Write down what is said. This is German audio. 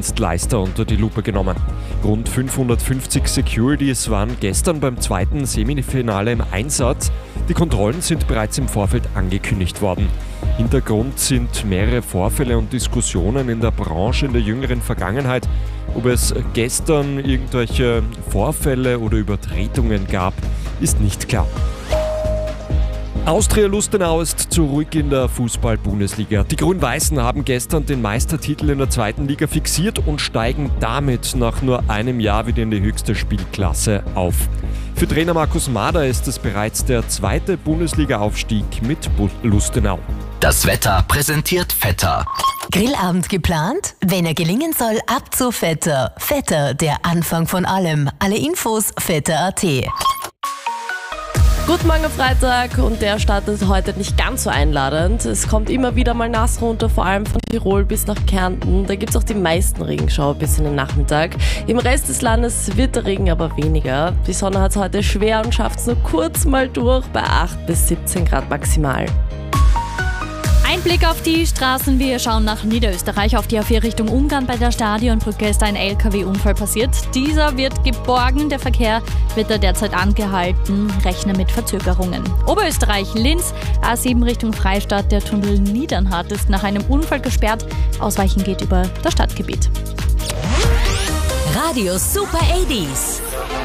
Sicherheitsdienstleister unter die Lupe genommen. Rund 550 Securities waren gestern beim zweiten Semifinale im Einsatz. Die Kontrollen sind bereits im Vorfeld angekündigt worden. Hintergrund sind mehrere Vorfälle und Diskussionen in der Branche in der jüngeren Vergangenheit. Ob es gestern irgendwelche Vorfälle oder Übertretungen gab, ist nicht klar. Austria Lustenau ist zurück in der Fußball-Bundesliga. Die Grün-Weißen haben gestern den Meistertitel in der zweiten Liga fixiert und steigen damit nach nur einem Jahr wieder in die höchste Spielklasse auf. Für Trainer Markus Mader ist es bereits der zweite Bundesliga-Aufstieg mit Lustenau. Das Wetter präsentiert Vetter. Grillabend geplant? Wenn er gelingen soll, ab zu Vetter. Vetter, der Anfang von allem. Alle Infos vetter.at. Guten Morgen am Freitag und der Start ist heute nicht ganz so einladend. Es kommt immer wieder mal nass runter, vor allem von Tirol bis nach Kärnten. Da gibt es auch die meisten Regenschauer bis in den Nachmittag. Im Rest des Landes wird der Regen aber weniger. Die Sonne hat es heute schwer und schafft es nur kurz mal durch bei 8 bis 17 Grad maximal. Ein Blick auf die Straßen. Wir schauen nach Niederösterreich. Auf die A4 Richtung Ungarn bei der Stadionbrücke ist ein LKW-Unfall passiert. Dieser wird geborgen. Der Verkehr wird da derzeit angehalten. Rechne mit Verzögerungen. Oberösterreich, Linz, A7 Richtung Freistadt. Der Tunnel Niedernhart ist nach einem Unfall gesperrt. Ausweichen geht über das Stadtgebiet. Radio Super 80s.